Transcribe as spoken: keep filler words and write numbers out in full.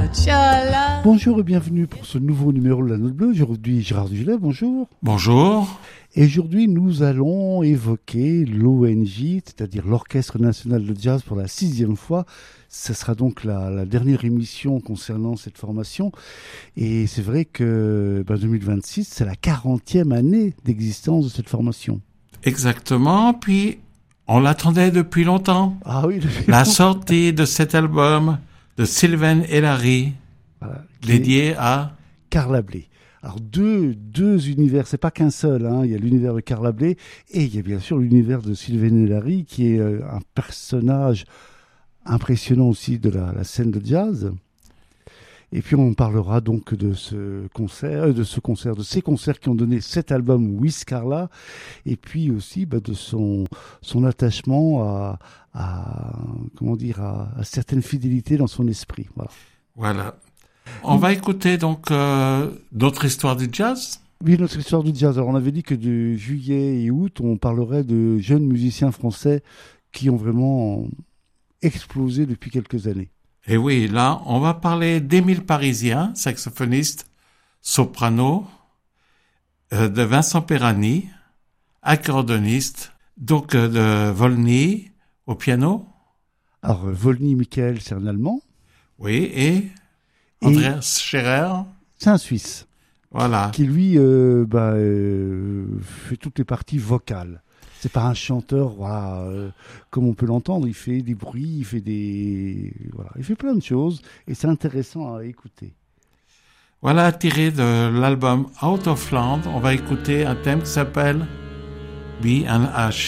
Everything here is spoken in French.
Inch'Allah. Bonjour et bienvenue pour ce nouveau numéro de la Note Bleue. Aujourd'hui, Gérard Dujeulet, bonjour. Bonjour. Et aujourd'hui, nous allons évoquer l'O N J, c'est-à-dire l'Orchestre National de Jazz pour la sixième fois. Ce sera donc la, la dernière émission concernant cette formation. Et c'est vrai que ben, deux mille vingt-six, c'est la quarantième année d'existence de cette formation. Exactement, puis on l'attendait depuis longtemps. Ah oui, depuis La longtemps. sortie de cet album de Sylvain Hélary, Voilà, dédié à... Carla Bley. Alors deux, deux univers, c'est pas qu'un seul, hein. Il y a l'univers de Carla Bley et il y a bien sûr l'univers de Sylvain Hélary qui est euh, un personnage impressionnant aussi de la, la scène de jazz. Et puis on parlera donc de ce concert, euh, de ce concert, de ces concerts qui ont donné cet album With Carla, et puis aussi bah, de son son attachement à, à comment dire à, à certaines fidélités dans son esprit. Voilà. Voilà. On va écouter donc euh, d'autres histoires du jazz. Oui, notre histoire du jazz. Alors on avait dit que de juillet et août, on parlerait de jeunes musiciens français qui ont vraiment explosé depuis quelques années. Et oui, là, on va parler d'Émile Parisien, saxophoniste, soprano, euh, de Vincent Perani, accordéoniste, donc euh, de Volny au piano. Alors Volny Michael, c'est un Allemand. Oui, et Andreas Scherer. C'est un Suisse. Voilà. Qui lui euh, bah, euh, fait toutes les parties vocales. C'est pas un chanteur, voilà, euh, comme on peut l'entendre. Il fait des bruits, il fait des, voilà, il fait plein de choses et c'est intéressant à écouter. Voilà, tiré de l'album Out of Land, on va écouter un thème qui s'appelle B and H.